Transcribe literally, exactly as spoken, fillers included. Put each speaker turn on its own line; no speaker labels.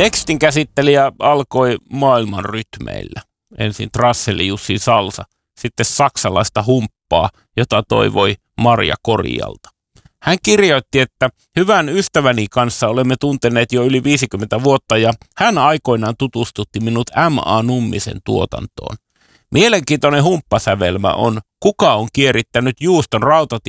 Tekstin käsittelijä alkoi maailman rytmeillä. Ensin Trasseli Jussi Salsa, sitten saksalaista humppaa, jota toivoi Marja Korialta. Hän kirjoitti, että hyvän ystäväni kanssa olemme tunteneet jo yli viisikymmentä vuotta ja hän aikoinaan tutustutti minut M A Nummisen tuotantoon. Mielenkiintoinen humppasävelmä on Kuka on kierittänyt juuston rautatietä